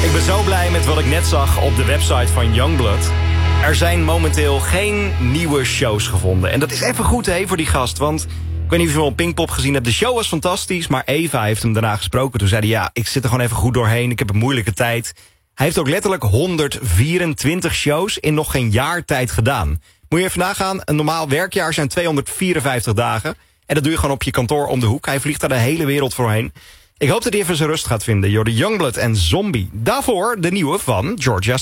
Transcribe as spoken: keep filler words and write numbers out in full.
Ik ben zo blij met wat ik net zag op de website van Youngblood. Er zijn momenteel geen nieuwe shows gevonden. En dat is even goed hè, voor die gast. Want ik weet niet of je wel Pinkpop gezien hebt. De show was fantastisch, maar Eva heeft hem daarna gesproken. Toen zei hij, ja, ik zit er gewoon even goed doorheen. Ik heb een moeilijke tijd. Hij heeft ook letterlijk honderdvierentwintig shows in nog geen jaar tijd gedaan. Moet je even nagaan, een normaal werkjaar zijn tweehonderdvierenvijftig dagen. En dat doe je gewoon op je kantoor om de hoek. Hij vliegt daar de hele wereld voorheen. Ik hoop dat hij even zijn rust gaat vinden. Jordi Youngblood en Zombie. Daarvoor de nieuwe van Georgia